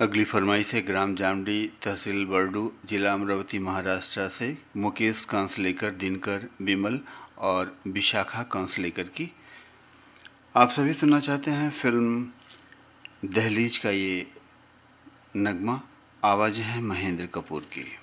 अगली फरमाइश है ग्राम जामडी, तहसील बरडू, जिला अमरावती, महाराष्ट्र से मुकेश कांसलेकर, दिनकर, विमल और विशाखा कांसलेकर की। आप सभी सुनना चाहते हैं फिल्म दहलीज का ये नगमा। आवाज़ें हैं महेंद्र कपूर की।